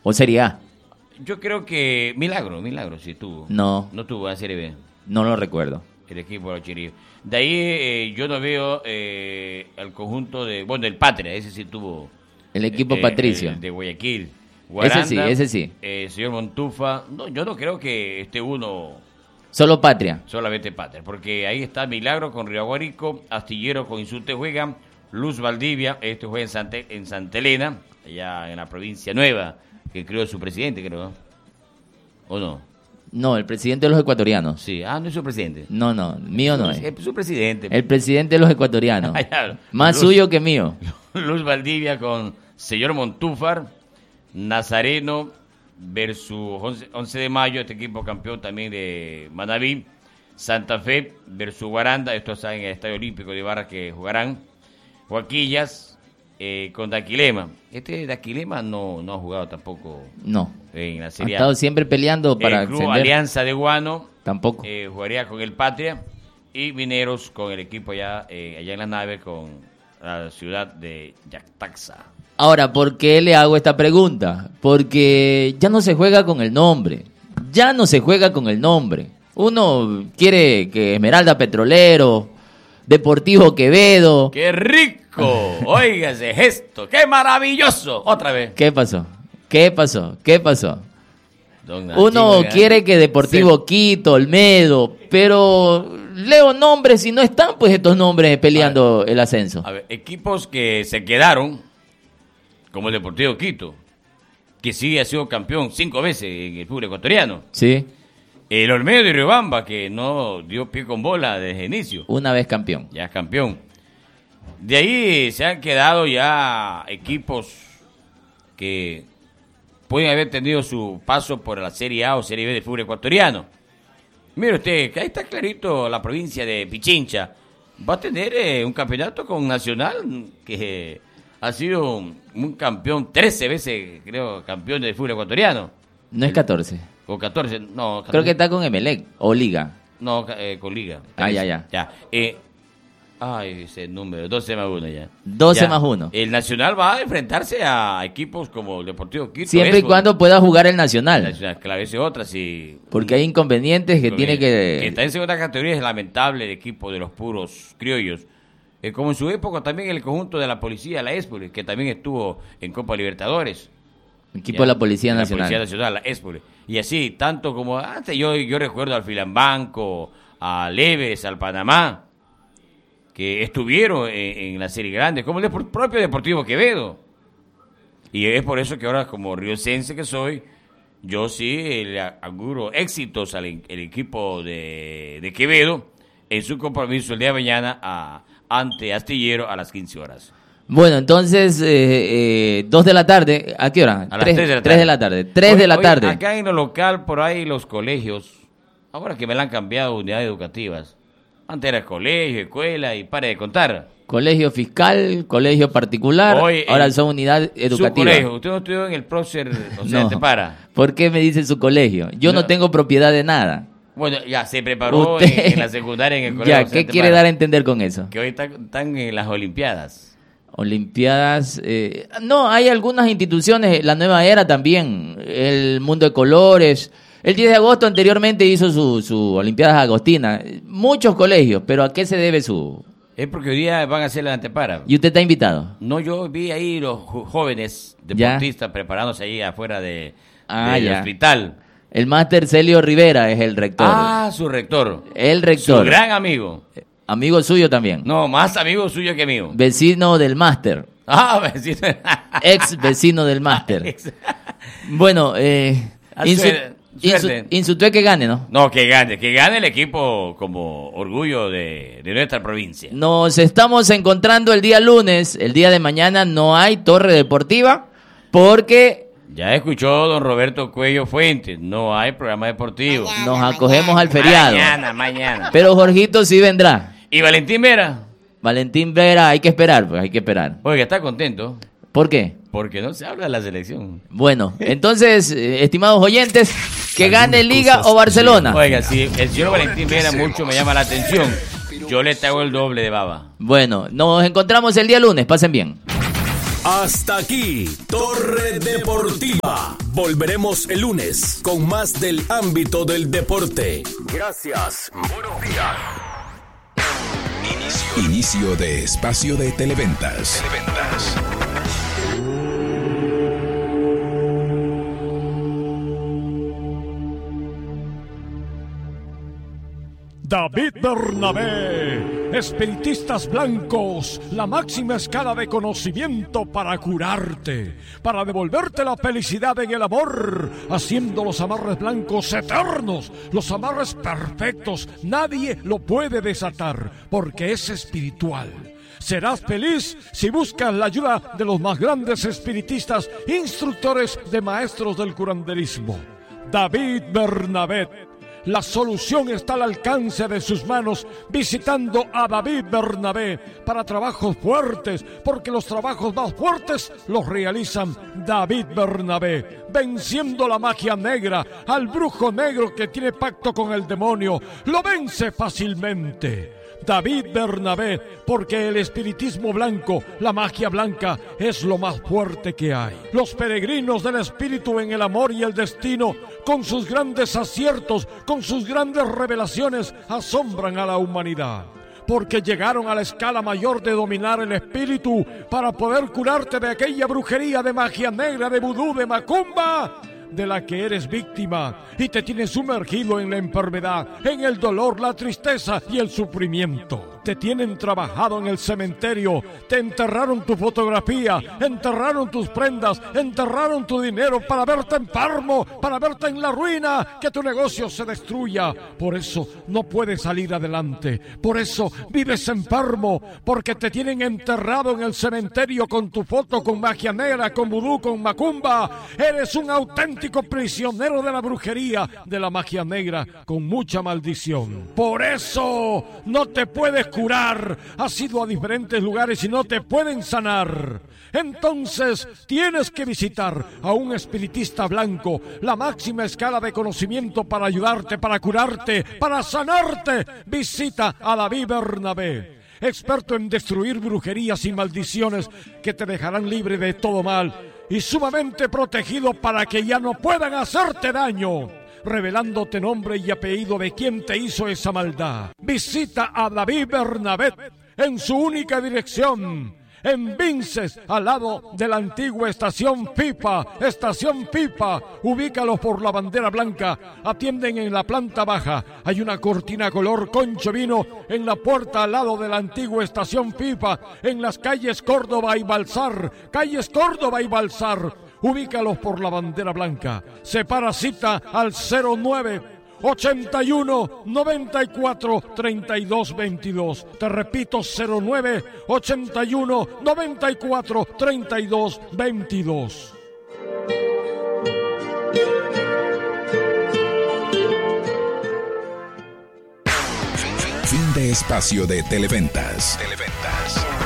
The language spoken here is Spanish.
¿O Serie A? Yo creo que Milagro sí tuvo. No. No tuvo en Serie B. No lo recuerdo. El equipo de los Chirillos. De ahí yo no veo el conjunto de... Bueno, el Patria, ese sí tuvo... El equipo Patricio. El de Guayaquil. Guaranda, ese sí. Señor Montufa. No, yo no creo que esté uno... Solo Patria. Solamente Patria, porque ahí está Milagro con Río Aguarico, Astillero con Insulte juega, Luz Valdivia, juega en Santa Elena, allá en la provincia nueva, que creó su presidente, creo, ¿no? ¿O no? No, el presidente de los ecuatorianos. Sí, no es su presidente. No, mío no es. Es su presidente. El presidente de los ecuatorianos. Allá, Más suyo que mío. Luz Valdivia con señor Montúfar, Nazareno versus 11 de mayo, este equipo campeón también de Manabí, Santa Fe versus Guaranda, esto está en el Estadio Olímpico de Ibarra que jugarán, Joaquillas con Daquilema. Daquilema no ha jugado tampoco en la Serie A. Ha estado siempre peleando para el Club ascender. Alianza de Guano Tampoco. Jugaría con el Patria y Mineros con el equipo allá en la nave con la ciudad de Yactaxa. Ahora, ¿por qué le hago esta pregunta? Porque ya no se juega con el nombre. Ya no se juega con el nombre. Uno quiere que Esmeralda Petrolero, Deportivo Quevedo. ¡Qué rico! Oiga ese gesto, ¡qué maravilloso! Otra vez. ¿Qué pasó? Don Uno Nachito, quiere que Deportivo Quito, Olmedo, pero leo nombres y no están pues estos nombres peleando el ascenso. A ver, equipos que se quedaron, como el Deportivo Quito, que sí ha sido campeón 5 veces en el fútbol ecuatoriano. Sí. El Olmedo de Riobamba, que no dio pie con bola desde el inicio. Una vez campeón. Ya es campeón. De ahí se han quedado ya equipos que pueden haber tenido su paso por la Serie A o Serie B del fútbol ecuatoriano. Mire usted, que ahí está clarito la provincia de Pichincha. Va a tener un campeonato con Nacional que ha sido un campeón 13 veces, creo, campeón del fútbol ecuatoriano. No es 14. Con 14, no. 14. Creo que está con Emelec o Liga. No, con Liga. Ya. Ese número, 12 más 1 ya. 12 más 1. El Nacional va a enfrentarse a equipos como el Deportivo Quito. Siempre y cuando pueda jugar el Nacional. Claro, esa es otra, sí. Porque hay inconvenientes que tiene que... Que está en segunda categoría, es lamentable el equipo de los puros criollos. Como en su época también el conjunto de la policía, la Espoli, que también estuvo en Copa Libertadores. Equipo de la Policía Nacional. La Policía Nacional, la Espoli. Y así, tanto como antes, yo recuerdo al Filambanco, a Leves, al Panamá, que estuvieron en la serie grande, como el propio Deportivo Quevedo. Y es por eso que ahora, como riocense que soy, yo sí le auguro éxitos al equipo de Quevedo en su compromiso el día de mañana ante Astillero a las 15 horas. Bueno, entonces, 2 de la tarde, ¿a qué hora? A las 3 de la tarde. 3 de la tarde. 3 de la tarde. Acá en lo local, por ahí los colegios, ahora que me la han cambiado unidades educativas. Antes era colegio, escuela y pare de contar. Colegio fiscal, colegio particular, ahora son unidad educativa. Su colegio, usted no estudió en el prócer, o sea, No. te para. ¿Por qué me dice su colegio? Yo no tengo propiedad de nada. Bueno, ya se preparó Usted- en la secundaria en el colegio. Ya, José ¿qué quiere Tepara, dar a entender con eso? que hoy están en las Olimpiadas. Olimpiadas. No, hay algunas instituciones, la Nueva Era también, el Mundo de Colores. El 10 de agosto anteriormente hizo su Olimpiadas Agostina. Muchos colegios, pero ¿a qué se debe su...? Es porque hoy día van a hacer la antepara. ¿Y usted está invitado? No, yo vi ahí los jóvenes Ya. deportistas preparándose ahí afuera del ya. hospital. El máster Celio Rivera es el rector. Su rector. El rector. Su gran amigo. Amigo suyo también. No, más amigo suyo que mío. Vecino del máster. Vecino. Ex vecino del máster. Bueno, Insutue que gane, ¿no? No, que gane el equipo como orgullo de nuestra provincia. Nos estamos encontrando el día lunes. El día de mañana no hay torre deportiva porque Ya escuchó don Roberto Cuello Fuentes, no hay programa deportivo. nos acogemos al feriado. Mañana. Pero Jorgito sí vendrá. ¿Y Valentín Vera? Valentín Vera, hay que esperar, pues hay que esperar. Oiga, está contento ¿Por qué? porque no se habla de la selección. Bueno, entonces, estimados oyentes, que gane Liga o Barcelona. Oiga, si el señor Valentín Vera mucho me llama la atención, yo le traigo el doble de baba. Bueno, nos encontramos el día lunes, pasen bien. Hasta aquí, Torre Deportiva. Volveremos el lunes con más del ámbito del deporte. Gracias. Buenos días. Inicio de espacio de televentas. David Bernabé, espiritistas blancos, la máxima escala de conocimiento para curarte, para devolverte la felicidad en el amor, haciendo los amarres blancos eternos, los amarres perfectos. Nadie lo puede desatar porque es espiritual. Serás feliz si buscas la ayuda de los más grandes espiritistas, instructores de maestros del curanderismo. David Bernabé. La solución está al alcance de sus manos visitando a David Bernabé para trabajos fuertes, porque los trabajos más fuertes los realizan David Bernabé, venciendo la magia negra, al brujo negro que tiene pacto con el demonio, lo vence fácilmente. David Bernabé, porque el espiritismo blanco, la magia blanca, es lo más fuerte que hay. Los peregrinos del espíritu en el amor y el destino, con sus grandes aciertos, con sus grandes revelaciones, asombran a la humanidad. Porque llegaron a la escala mayor de dominar el espíritu para poder curarte de aquella brujería de magia negra, de vudú, de macumba, de la que eres víctima y te tienes sumergido en la enfermedad, en el dolor, la tristeza y el sufrimiento. Te tienen trabajado en el cementerio, te enterraron tu fotografía, enterraron tus prendas, enterraron tu dinero para verte enfermo, para verte en la ruina, que tu negocio se destruya. Por eso no puedes salir adelante, por eso vives enfermo, porque te tienen enterrado en el cementerio con tu foto, con magia negra, con vudú, con macumba. Eres un auténtico prisionero de la brujería, de la magia negra, con mucha maldición. Por eso no te puedes curar. Has ido a diferentes lugares y no te pueden sanar. Entonces tienes que visitar a un espiritista blanco, la máxima escala de conocimiento para ayudarte, para curarte, para sanarte. Visita a David Bernabé, experto en destruir brujerías y maldiciones que te dejarán libre de todo mal y sumamente protegido para que ya no puedan hacerte daño, revelándote nombre y apellido de quien te hizo esa maldad. Visita a David Bernabé en su única dirección, en Vinces, al lado de la antigua estación Pipa. Ubícalos por la bandera blanca. Atienden en la planta baja. Hay una cortina color concho vino en la puerta al lado de la antigua estación Pipa, en las calles Córdoba y Balsar. Ubícalos por la bandera blanca. Separa cita al 09 81 94 32 22. Te repito, 09 81 94 32 22. Fin de espacio de televentas.